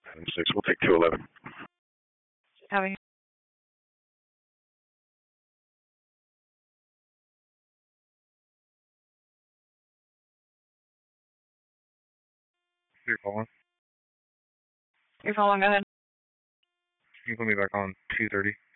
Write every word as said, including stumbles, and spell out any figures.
seven six, we'll take two eleven. Having You're calling. You're following, go ahead. Can you put me back on two thirty?